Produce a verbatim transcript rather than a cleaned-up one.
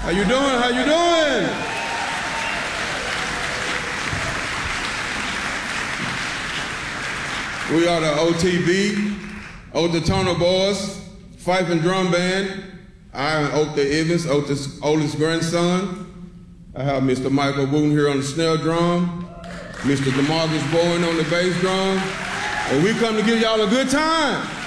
How you doing? How you doing? We are the O T B, Otatono Boys, Fife and Drum Band. I am Otha Evans, Otha's oldest grandson. I have Mister Michael Wooten here on the snare drum, Mister DeMarcus Bowen on the bass drum, and we come to give y'all a good time.